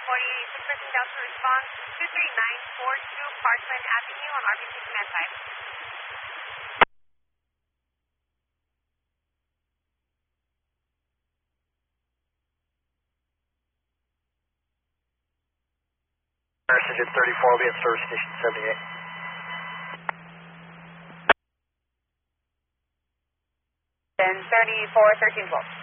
person down to respond 23942 Parkland Avenue on RBC Command 5. Message at 34 will be at service station 78. 1034, 1312.